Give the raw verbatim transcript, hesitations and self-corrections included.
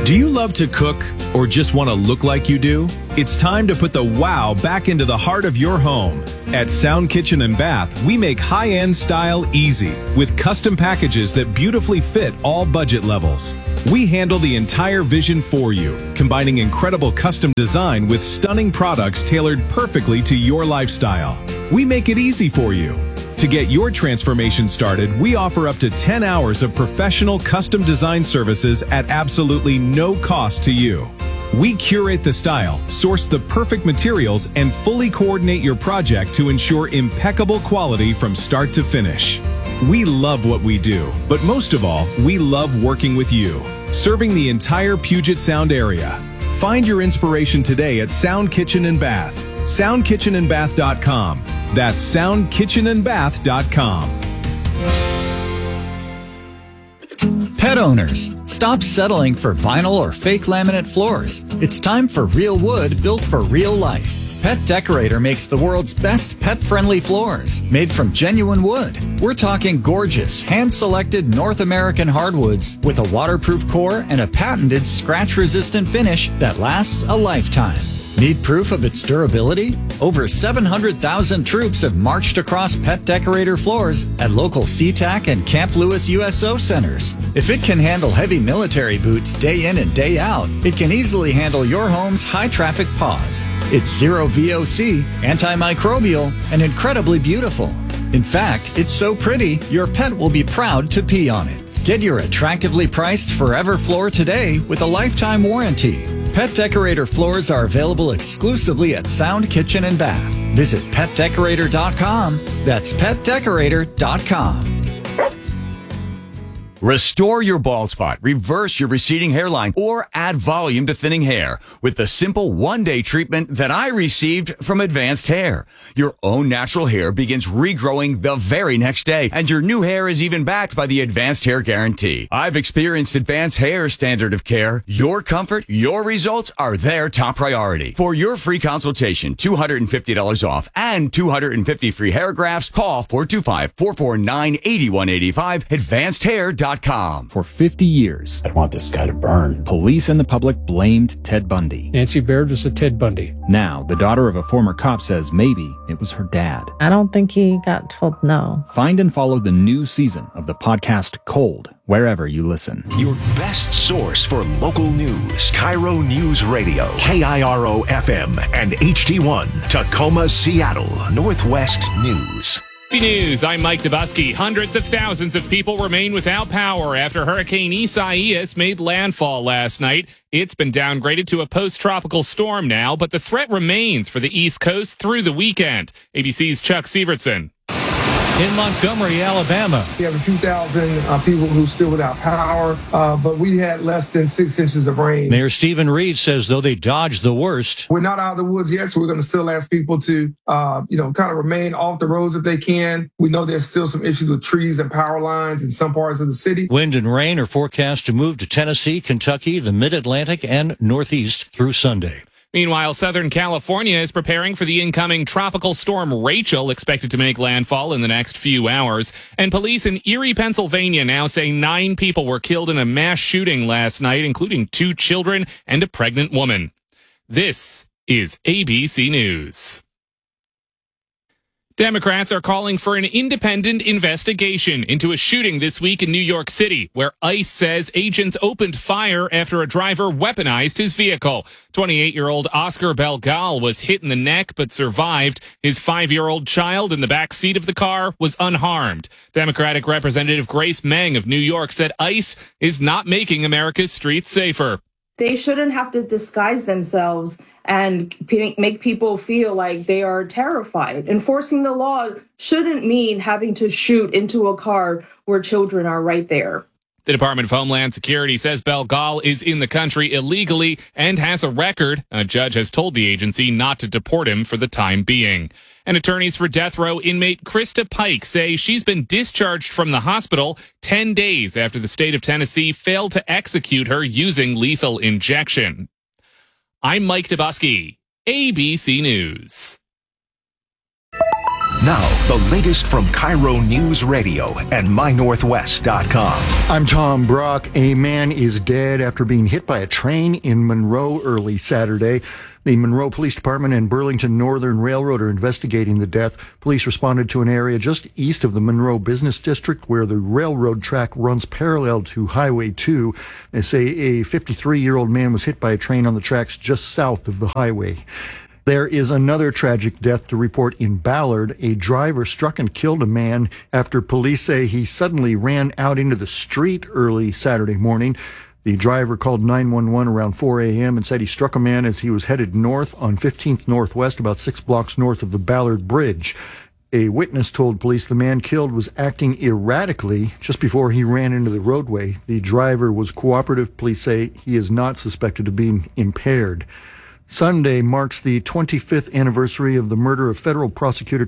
Do you love to cook or just want to look like you do? It's time to put the wow back into the heart of your home. At Sound Kitchen and Bath, we make high-end style easy with custom packages that beautifully fit all budget levels. We handle the entire vision for you, combining incredible custom design with stunning products tailored perfectly to your lifestyle. We make it easy for you. To get your transformation started, we offer up to ten hours of professional custom design services at absolutely no cost to you. We curate the style, source the perfect materials, and fully coordinate your project to ensure impeccable quality from start to finish. We love what we do, but most of all, we love working with you, serving the entire Puget Sound area. Find your inspiration today at Sound Kitchen and Bath. sound kitchen and bath dot com. That's sound kitchen and bath dot com. Pet owners, stop settling for vinyl or fake laminate floors. It's time for real wood built for real life. Pet Decorator makes the world's best pet-friendly floors, made from genuine wood. We're talking gorgeous, hand-selected North American hardwoods with a waterproof core and a patented scratch-resistant finish that lasts a lifetime. Need proof of its durability? Over seven hundred thousand troops have marched across Pet Decorator floors at local SeaTac and Camp Lewis U S O centers. If it can handle heavy military boots day in and day out, it can easily handle your home's high-traffic paws. It's zero V O C, antimicrobial, and incredibly beautiful. In fact, it's so pretty, your pet will be proud to pee on it. Get your attractively priced Forever floor today with a lifetime warranty. Pet Decorator floors are available exclusively at Sound Kitchen and Bath. Visit pet decorator dot com. That's pet decorator dot com. Restore your bald spot, reverse your receding hairline, or add volume to thinning hair with the simple one-day treatment that I received from Advanced Hair. Your own natural hair begins regrowing the very next day, and your new hair is even backed by the Advanced Hair Guarantee. I've experienced Advanced Hair's standard of care. Your comfort, your results are their top priority. For your free consultation, two hundred fifty dollars off and two hundred fifty free hair grafts, call four two five, four four nine, eight one eight five, advanced hair dot com. For fifty years, I want this guy to burn. Police and the public blamed Ted Bundy. Nancy Baird was a Ted Bundy. Now, the daughter of a former cop says maybe it was her dad. I don't think he got told no. Find and follow the new season of the podcast Cold, wherever you listen. Your best source for local news. Cairo News Radio, K I R O F M and H D one, Tacoma, Seattle, Northwest News. News. I'm Mike Dubusky. Hundreds of thousands of people remain without power after Hurricane Isaias made landfall last night. It's been downgraded to a post-tropical storm now, but the threat remains for the East Coast through the weekend. A B C's Chuck Sievertson. In Montgomery, Alabama, we have a few thousand uh, people who are still without power, uh, but we had less than six inches of rain. Mayor Stephen Reed says though they dodged the worst. We're not out of the woods yet, so we're going to still ask people to, uh, you know, kind of remain off the roads if they can. We know there's still some issues with trees and power lines in some parts of the city. Wind and rain are forecast to move to Tennessee, Kentucky, the Mid-Atlantic, and Northeast through Sunday. Meanwhile, Southern California is preparing for the incoming tropical storm Rachel, expected to make landfall in the next few hours. And police in Erie, Pennsylvania now say nine people were killed in a mass shooting last night, including two children and a pregnant woman. This is A B C News. Democrats are calling for an independent investigation into a shooting this week in New York City, where ICE says agents opened fire after a driver weaponized his vehicle. twenty-eight-year-old Oscar Belgal was hit in the neck but survived. His five-year-old child in the back seat of the car was unharmed. Democratic Representative Grace Meng of New York said ICE is not making America's streets safer. They shouldn't have to disguise themselves and make people feel like they are terrified. Enforcing the law shouldn't mean having to shoot into a car where children are right there. The Department of Homeland Security says Belgal is in the country illegally and has a record. A judge has told the agency not to deport him for the time being. And attorneys for death row inmate Krista Pike say she's been discharged from the hospital ten days after the state of Tennessee failed to execute her using lethal injection. I'm Mike Dubusky, A B C News. Now, the latest from Cairo News Radio and my northwest dot com. I'm Tom Brock. A man is dead after being hit by a train in Monroe early Saturday. The Monroe Police Department and Burlington Northern Railroad are investigating the death. Police responded to an area just east of the Monroe Business District where the railroad track runs parallel to Highway two. They say a fifty-three-year-old man was hit by a train on the tracks just south of the highway. There is another tragic death to report in Ballard. A driver struck and killed a man after police say he suddenly ran out into the street early Saturday morning. The driver called nine one one around four a.m. and said he struck a man as he was headed north on fifteenth Northwest, about six blocks north of the Ballard Bridge. A witness told police the man killed was acting erratically just before he ran into the roadway. The driver was cooperative. Police say he is not suspected of being impaired. Sunday marks the twenty-fifth anniversary of the murder of federal prosecutor